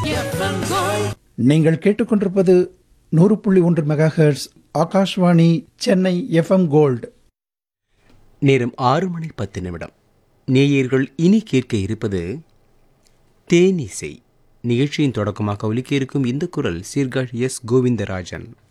நீங்கள் கேட்டுக்கொண்டிருப்பது 100.1 megahertz Akashvani Chennai FM gold. நேரம் 6:10. நேயர்கள் இனி கேட்க இருப்பது தேனிசை. நிகழ்ச்சியின் தொடக்கமாக ஒலிக்க இருக்கும் இந்த குரல் சீர்காழி எஸ். கோவிந்தராஜன்.